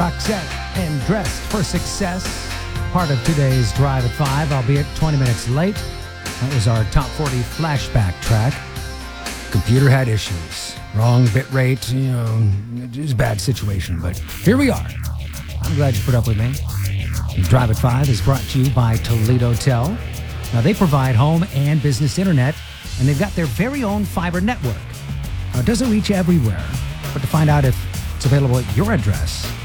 set and dressed for success. Part of today's Drive at 5, albeit 20 minutes late. That was our top 40 flashback track. Computer had issues. Wrong bit rate, it was a bad situation, but here we are. I'm glad you put up with me. Drive at 5 is brought to you by Toledo Tel. Now, they provide home and business internet, and they've got their very own fiber network. Now, it doesn't reach everywhere, but to find out if it's available at your address,